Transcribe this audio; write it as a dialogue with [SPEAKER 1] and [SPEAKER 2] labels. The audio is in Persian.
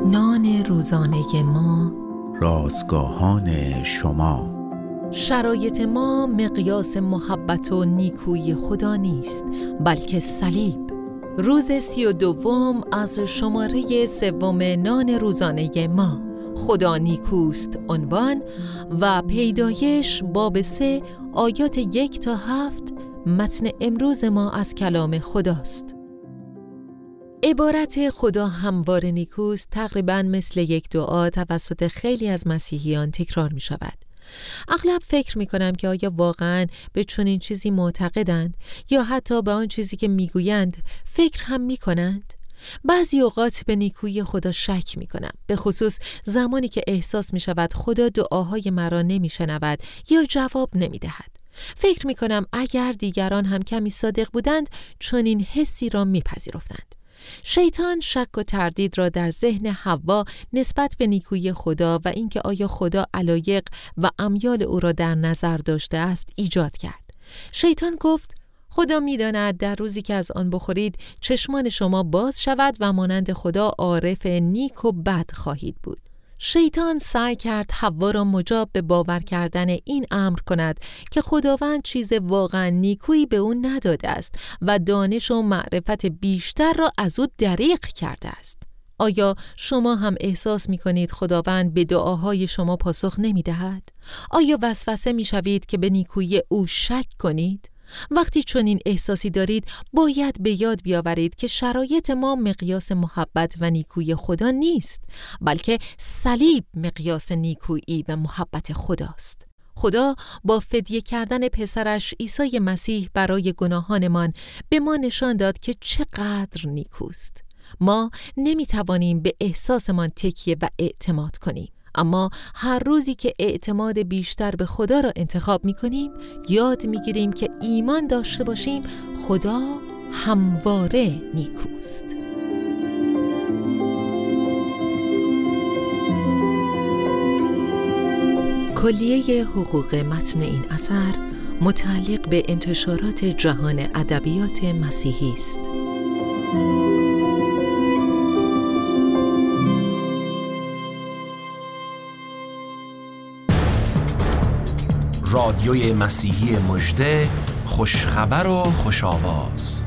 [SPEAKER 1] نان روزانه ما،
[SPEAKER 2] رازگاهان شما.
[SPEAKER 1] شرایط ما مقیاس محبت و نیکویی خدا نیست، بلکه صلیب. روز 32 از شماره 3 نان روزانه ما، خدا نیکوست عنوان و پیدایش باب 3 آیات 1 تا 7 متن امروز ما از کلام خداست. عبارت خدا همواره نیکوست تقریباً مثل یک دعا توسط خیلی از مسیحیان تکرار می شود. اغلب فکر می کنم که آیا واقعاً به چنین چیزی معتقدند یا حتی به آن چیزی که می گویند فکر هم می کنند؟ بعضی اوقات به نیکویی خدا شک می کنم، به خصوص زمانی که احساس می شود خدا دعاهای مرا نمی شنود یا جواب نمی دهد. فکر می کنم اگر دیگران هم کمی صادق بودند چنین حسی را می پذیرفتند. شیطان شک و تردید را در ذهن حوا نسبت به نیکویی خدا و اینکه آیا خدا علایق و امیال او را در نظر داشته است ایجاد کرد. شیطان گفت خدا می‌داند در روزی که از آن بخورید چشمان شما باز شود و مانند خدا عارف نیک و بد خواهید بود. شیطان سعی کرد حوا را مجاب به باور کردن این امر کند که خداوند چیز واقعا نیکویی به او نداده است و دانش و معرفت بیشتر را از او دریغ کرده است. آیا شما هم احساس می کنید خداوند به دعاهای شما پاسخ نمی دهد؟ آیا وسوسه می شوید که به نیکویی او شک کنید؟ وقتی چنین احساسی دارید باید به یاد بیاورید که شرایط ما مقیاس محبت و نیکویی خدا نیست، بلکه صلیب مقیاس نیکویی و محبت خداست. خدا با فدیه کردن پسرش عیسی مسیح برای گناهانمان به ما نشان داد که چقدر نیکوست. ما نمیتوانیم به احساسمان تکیه و اعتماد کنیم، اما هر روزی که اعتماد بیشتر به خدا را انتخاب می‌کنیم، یاد می‌گیریم که ایمان داشته باشیم خدا همواره نیکوست. کلیه حقوق متن این اثر متعلق به انتشارات جهان ادبیات مسیحی است.
[SPEAKER 3] رادیوی مسیحی مژده، خوشخبر و خوش آواز.